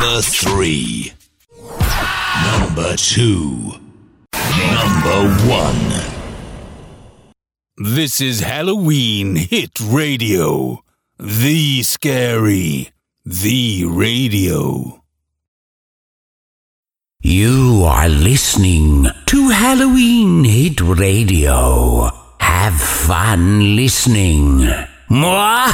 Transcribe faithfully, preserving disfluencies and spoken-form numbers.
Number three. Number two. Number one. This is Halloween Hit Radio. The Scary. The Radio. You are listening to Halloween Hit Radio. Have fun listening. Mwah!